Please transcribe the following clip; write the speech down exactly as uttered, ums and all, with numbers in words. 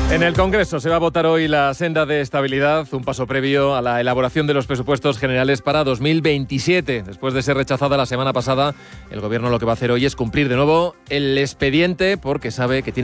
En el Congreso se va a votar hoy la senda de estabilidad, un paso previo a la elaboración de los presupuestos generales para dos mil veintisiete. Después de ser rechazada la semana pasada, el Gobierno lo que va a hacer hoy es cumplir de nuevo el expediente porque sabe que tiene